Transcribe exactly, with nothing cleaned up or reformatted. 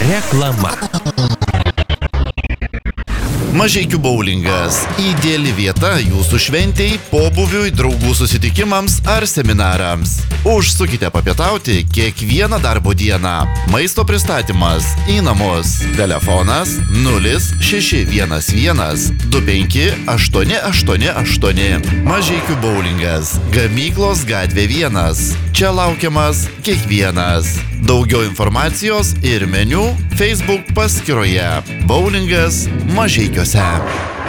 Reklama. Mažeikių boulingas – ideali vieta jūsų šventei, pobūviui, draugų susitikimams ar seminarams. Užsukite papietauti kiekvieną darbo dieną. Maisto pristatymas į namus. Telefonas nulis šeši vienas vienas du penki aštuoni aštuoni aštuoni. Mažeikių boulingas – Gamyklos gatvė vienas. Čia laukiamas kiekvienas. Daugiau informacijos ir meniu Facebook paskyroje. Boulingas Mažeikiuose.